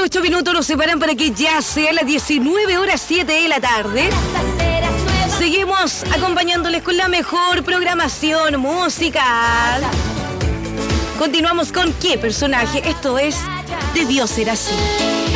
8 minutos nos separan para que ya sea las 19:07 de la tarde. Seguimos acompañándoles con la mejor programación musical. Continuamos con ¿Qué personaje? Esto es Debió ser así.